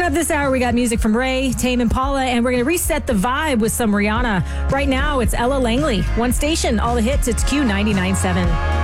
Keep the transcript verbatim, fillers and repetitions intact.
up this hour, we got music from Ray, Tame Impala, and we're going to reset the vibe with some Rihanna. Right now, it's Ella Langley. One station, all the hits. It's Q ninety-nine point seven.